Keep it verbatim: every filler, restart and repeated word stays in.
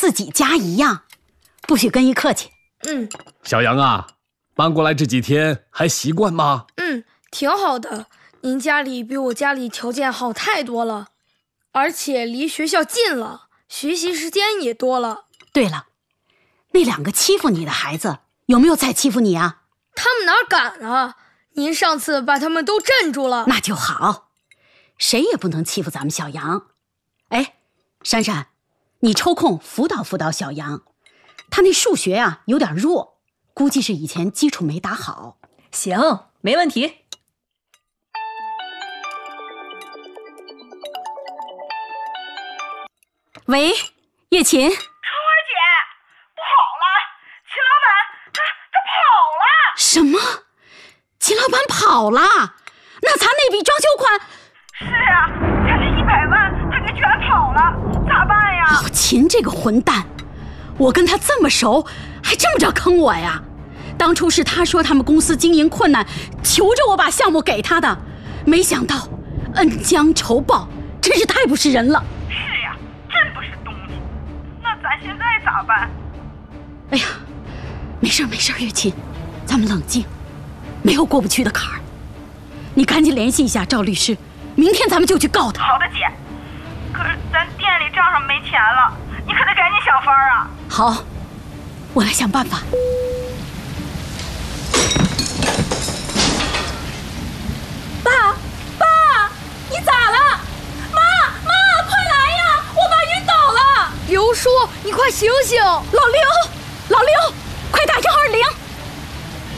自己家一样，不许跟一客气。 嗯， 小杨啊，搬过来这几天还习惯吗？ 嗯，挺好的。您家里比我家里条件好太多了，而且离学校近了，学习时间也多了。 对了，那两个欺负你的孩子有没有再欺负你啊？ 他们哪敢啊！您上次把他们都镇住了。 那就好，谁也不能欺负咱们小杨。哎，珊珊，你抽空辅导辅导小杨，他那数学啊有点弱，估计是以前基础没打好。 行，没问题。 喂，叶琴。 春儿姐，不好了，秦老板他他跑了。 什么？秦老板跑了？那咱那笔装修款？ 是啊，咱这一百万他给卷跑了，咋办呀？ 哦，秦这个混蛋，我跟他这么熟，还这么着坑我呀？当初是他说他们公司经营困难，求着我把项目给他的，没想到恩将仇报，真是太不是人了。 是呀，真不是东西。那咱现在咋办？ 哎呀，没事没事，月琴，咱们冷静，没有过不去的坎儿。你赶紧联系一下赵律师，明天咱们就去告他。 好的，姐。可是咱店里账上没钱了，你可得赶紧想法啊。 好，我来想办法。 爸，爸，你咋了？妈，妈，快来呀！我爸晕倒了。 刘叔，你快醒醒！ 老刘，老刘，快打一二零。